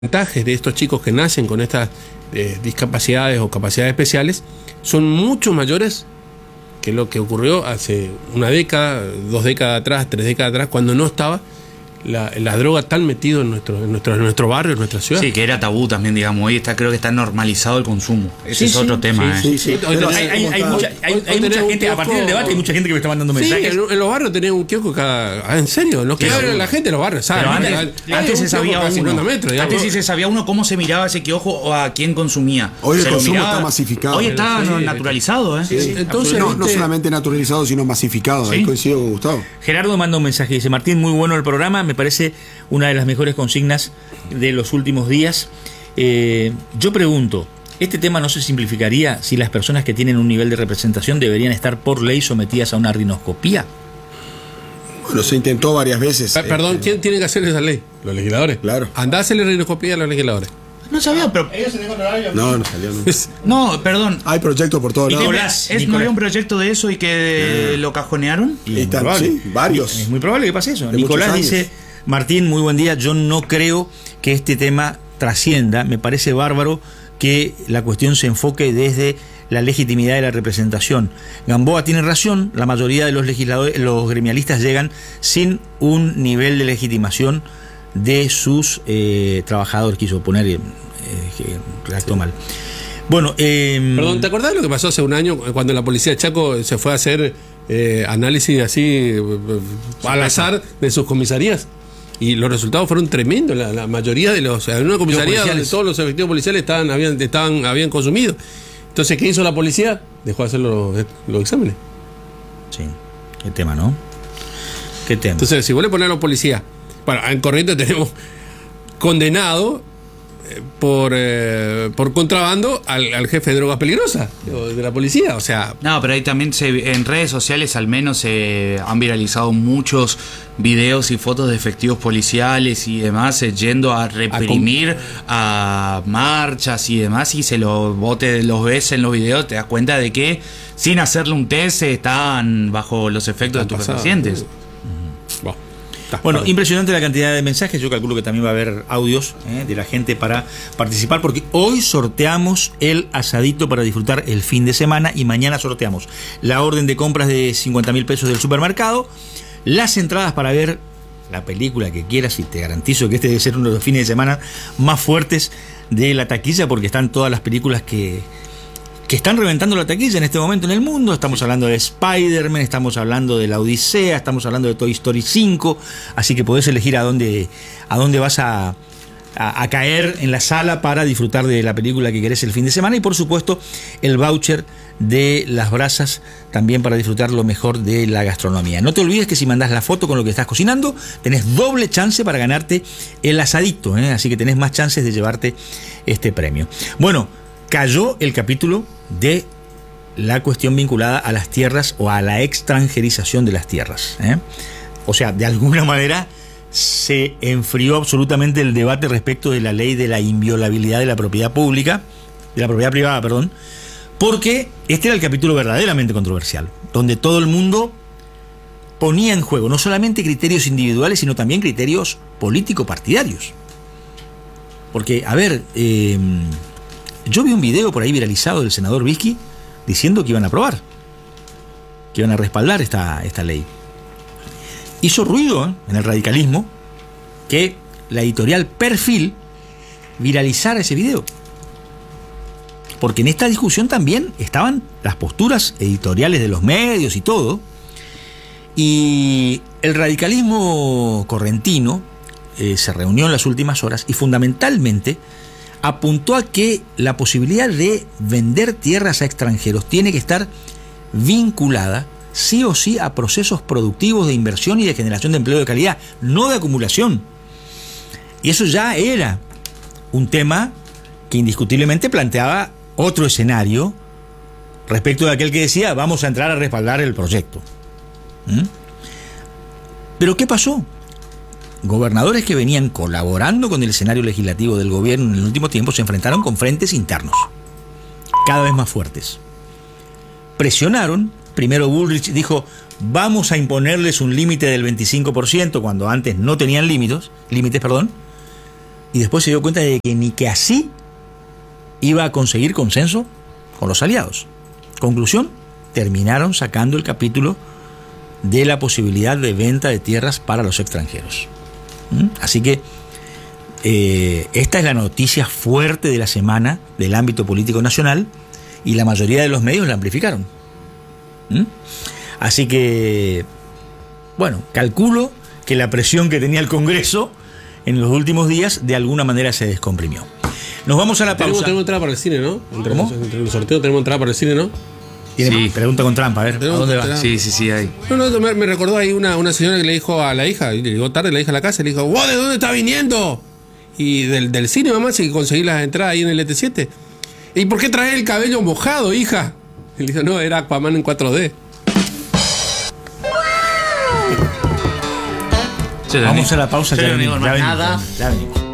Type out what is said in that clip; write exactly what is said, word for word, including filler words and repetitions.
porcentajes de estos chicos que nacen con estas eh, discapacidades o capacidades especiales son mucho mayores que lo que ocurrió hace una década, dos décadas atrás, tres décadas atrás, cuando no estaba la, la droga tan metido en nuestro, en nuestro, en nuestro barrio, en nuestra ciudad. Sí, que era tabú también, digamos. Hoy está, creo que está normalizado el consumo. Ese sí, es sí, otro tema. sí, eh. sí, sí. Pero hay, hay, hay mucha, hay, hay mucha gente, a partir del debate hay mucha gente que me está mandando mensajes. Sí, en, en los barrios tenés un kiosco cada... Ah, en serio, los que Pero, abren la gente en los barrios, ¿sabes? Pero antes, Hay antes un se sabía kiosco cada uno. cincuenta metros, digamos. Antes sí se sabía uno cómo se miraba ese kiosco o a quién consumía. Hoy el Se lo consumo miraba. está masificado. Hoy está Sí, naturalizado, ¿eh? sí, sí. Entonces, no, no ¿viste? solamente naturalizado, sino masificado. Sí. Ahí coincido con Gustavo. Gerardo manda un mensaje, dice: Martín, muy bueno el programa, me parece una de las mejores consignas de los últimos días. Eh, yo pregunto, ¿este tema no se simplificaría si las personas que tienen un nivel de representación deberían estar por ley sometidas a una rinoscopía? Bueno, se intentó varias veces. Pa- Perdón, este, ¿quién tiene que hacer esa ley? Los legisladores. Claro. Andá a hacerle rinoscopía a los legisladores. No sabía, pero... No, no salió nunca. No, perdón. Hay proyectos por todos lados. Nicolás, ¿Es, ¿No Nicolás. había un proyecto de eso y que lo cajonearon? Y Ahí es muy están, probable. sí, varios. Es muy probable que pase eso. De Nicolás muchos años. dice: Martín, muy buen día, yo no creo que este tema trascienda, me parece bárbaro que la cuestión se enfoque desde la legitimidad de la representación. Gamboa tiene razón, la mayoría de los legisladores, los gremialistas llegan sin un nivel de legitimación de sus eh, trabajadores, quiso poner, eh, que redactó mal. Bueno, eh, Perdón, ¿te acordás de lo que pasó hace un año cuando la policía de Chaco se fue a hacer eh, análisis así eh, al azar de sus comisarías? Y los resultados fueron tremendos. La, la mayoría de los... En una comisaría donde policiales. todos los efectivos policiales estaban, habían, estaban, habían consumido. Entonces, ¿qué hizo la policía? Dejó de hacer los, los exámenes. sí, qué tema, ¿no? Qué tema. Entonces, si vos le pones a los policías... Bueno, en Corrientes tenemos condenado eh, por, eh, por contrabando al, al jefe de drogas peligrosas de la policía. O sea... No, pero ahí también se, en redes sociales al menos se han viralizado muchos videos y fotos de efectivos policiales y demás eh, yendo a reprimir a, marchas y demás, y se lo vos te los ves en los videos, te das cuenta de que sin hacerle un test eh, están bajo los efectos de Están estupefacientes. Bueno, está, Bueno, perdón. impresionante la cantidad de mensajes. Yo calculo que también va a haber audios eh, de la gente para participar, porque hoy sorteamos el asadito para disfrutar el fin de semana y mañana sorteamos la orden de compras de cincuenta mil pesos del supermercado, las entradas para ver la película que quieras, y te garantizo que este debe ser uno de los fines de semana más fuertes de la taquilla, porque están todas las películas que... que están reventando la taquilla en este momento en el mundo. Estamos hablando de Spider-Man, estamos hablando de La Odisea, estamos hablando de Toy Story cinco, así que podés elegir a dónde, a dónde vas a, a, a caer en la sala para disfrutar de la película que querés el fin de semana, y por supuesto el voucher de las brasas también para disfrutar lo mejor de la gastronomía. No te olvides que si mandás la foto con lo que estás cocinando, tenés doble chance para ganarte el asadito, ¿eh? Así que tenés más chances de llevarte este premio. Bueno, cayó el capítulo de la cuestión vinculada a las tierras o a la extranjerización de las tierras, ¿eh? O sea, de alguna manera se enfrió absolutamente el debate respecto de la ley de la inviolabilidad de la propiedad pública, de la propiedad privada, perdón, porque este era el capítulo verdaderamente controversial, donde todo el mundo ponía en juego no solamente criterios individuales, sino también criterios político-partidarios. Porque, a ver, eh, yo vi un video por ahí viralizado del senador Vizqui diciendo que iban a aprobar, que iban a respaldar esta, esta ley. Hizo ruido, ¿eh?, en el radicalismo que la editorial Perfil viralizara ese video, porque en esta discusión también estaban las posturas editoriales de los medios y todo, y el radicalismo correntino eh, se reunió en las últimas horas y fundamentalmente apuntó a que la posibilidad de vender tierras a extranjeros tiene que estar vinculada sí o sí a procesos productivos de inversión y de generación de empleo de calidad, no de acumulación. Y eso ya era un tema que indiscutiblemente planteaba otro escenario respecto de aquel que decía vamos a entrar a respaldar el proyecto. ¿Mm? Pero ¿qué pasó? Gobernadores que venían colaborando con el escenario legislativo del gobierno en el último tiempo se enfrentaron con frentes internos cada vez más fuertes. Presionaron. Primero Bullrich dijo vamos a imponerles un límite del veinticinco por ciento cuando antes no tenían límites, límites, perdón. y después se dio cuenta de que ni que así iba a conseguir consenso con los aliados. Conclusión, terminaron sacando el capítulo de la posibilidad de venta de tierras para los extranjeros. ¿Mm? Así que eh, esta es la noticia fuerte de la semana del ámbito político nacional, y la mayoría de los medios la amplificaron. ¿Mm? Así que, bueno, calculo que la presión que tenía el Congreso en los últimos días de alguna manera se descomprimió. Nos vamos a la pausa. Tenemos, tenemos entrada para el cine, ¿no? Entre ¿Cómo? Los, entre los sorteos tenemos entrada para el cine, ¿no? Tiene Sí. pregunta con trampa, a ver, ¿a Tenemos dónde va? entrada. Sí, sí, sí, hay. No, no, me, me recordó ahí una, una señora que le dijo a la hija, y le llegó tarde la hija a la casa, y le dijo, ¿vos de dónde estás viniendo? Y del, del cine, mamá, si conseguí las entradas ahí en el E T siete. ¿Y por qué traes el cabello mojado, hija? Y le dijo, no, era Aquaman en cuatro D. Yo no Vamos ni- a la pausa. yo ya no venimos, digo ya más venimos, nada. ya venimos.